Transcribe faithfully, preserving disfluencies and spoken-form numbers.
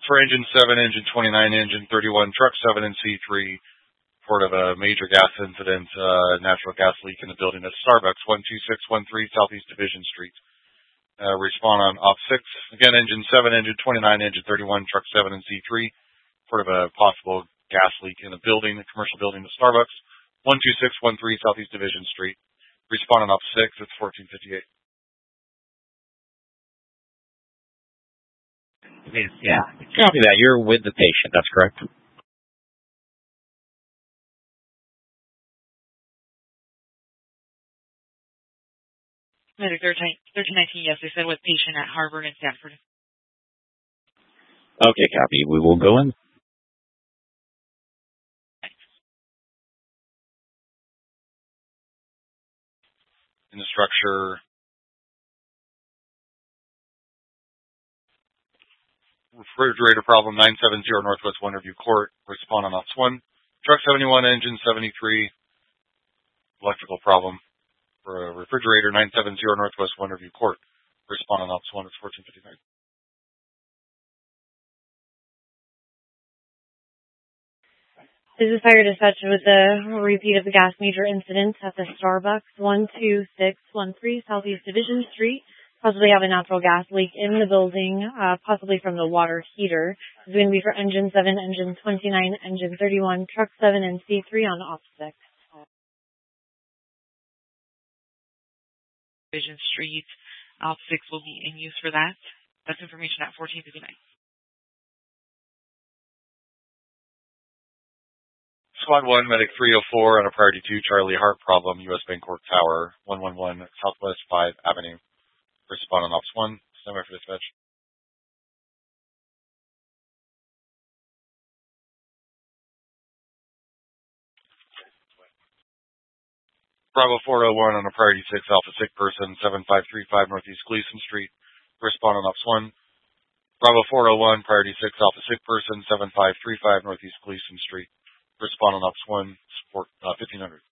For engine seven, engine twenty-nine, engine thirty-one, truck seven, and C three, report of a major gas incident, uh, natural gas leak in the building at Starbucks, one two six one three Southeast Division Street. Uh, respond on op six. Again, engine seven, engine twenty-nine, engine thirty-one, truck seven, and C three, report of a possible gas leak in a building, a commercial building at Starbucks, one two six one three Southeast Division Street. Respond on op six. It's fourteen fifty-eight. Yeah, copy that. You're with the patient. That's correct. Medic thirteen nineteen, yes, they said with patient at Harvard and Stanford. Okay, copy. We will go in. In the structure, refrigerator problem, nine seventy Northwest Wonderview Court. Respond on ops one. Truck seventy-one, engine seventy-three, electrical problem for a refrigerator, nine seventy Northwest Wonderview Court. Respond on ops one. It's fourteen fifty-nine. This is fire dispatch with a repeat of the gas major incident at the Starbucks, one two six one three Southeast Division Street. Possibly have a natural gas leak in the building, uh, possibly from the water heater. It's going to be for engine seven, engine twenty-nine, engine thirty-one, truck seven, and C three on op six. Division Street, op six will be in use for that. That's information at fourteen fifty-nine. Squad one, Medic three oh four on a priority two, Charlie Hart problem, U S Bancorp Tower, one one one Southwest five Avenue. Respond on ops one. Stand by for dispatch. Bravo four oh one on a priority six, Alpha sick person, seven five three five Northeast Gleason Street. Respond on ops one. Bravo four oh one, priority six, Alpha sick person, seven five three five Northeast Gleason Street. Respond on ops one, support uh, fifteen hundred.